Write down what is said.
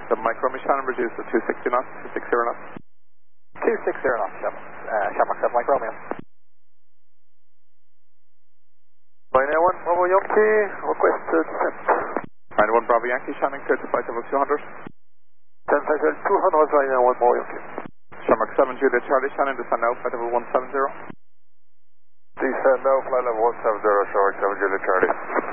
The micro Shannon reduced to 260 knots, 260 knots. 260 knots, Shamrock 7 Mike Romeo. 991 Bravo Yankee, request descent. 91 Bravo Yankee, Shannon cleared to flight level 200. 10 flight level 200, 991 Bravo Yankee. Shamrock 7 Juliet Charlie, Shannon descend now, flight level 170. Descend now, flight level 170, Shamrock 7 Juliet Charlie.